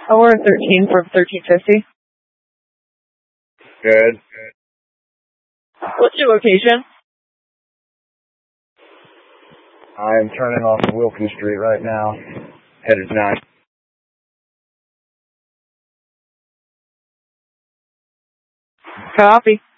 We're 13 from 1350. Good. What's your location? I'm turning off Wilkin Street right now. Headed 9. Copy.